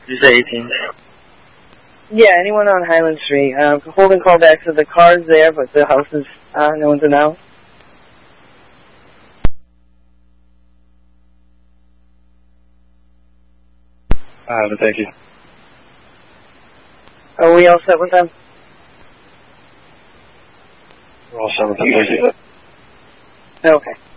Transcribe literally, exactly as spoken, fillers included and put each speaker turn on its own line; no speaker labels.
Did you say eighteen?
Yeah, anyone on Highland Street. Uh, holding callback to the car's there, but the house is, uh, no one's announced.
I haven't, thank you.
Are we all set with them?
We're all set with them, thank you.
Okay.